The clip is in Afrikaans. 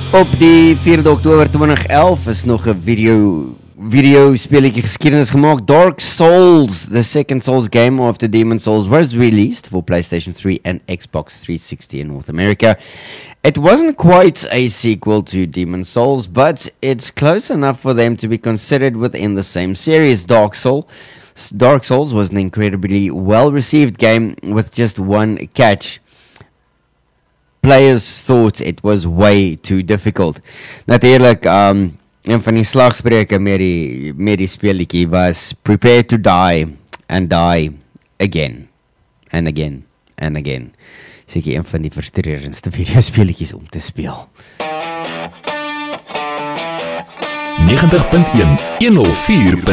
Op die 4de Oktober 2011 is nog 'n video speletjie geskiedenis gemaak. Dark Souls, the second Souls game after Demon Souls, was released for PlayStation 3 and Xbox 360 in North America. It wasn't quite a sequel to Demon Souls, but it's close enough for them to be considered within the same series. Dark Souls was an incredibly well-received game with just one catch. Players thought it was way too difficult. Natuurlijk, een van die slagspreuke met die speletjie was prepare to die and die again and again and again. Seker een van die frustrerendste videospeletjies om te speel. 90.1 104